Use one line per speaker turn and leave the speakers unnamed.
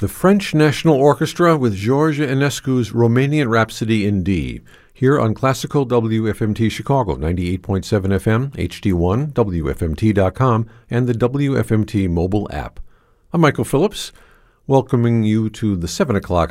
The French National Orchestra with George Enescu's Romanian Rhapsody in D, here on Classical WFMT Chicago, 98.7 FM, HD1, WFMT.com, and the WFMT mobile app. I'm Michael Phillips, welcoming you to the 7 o'clock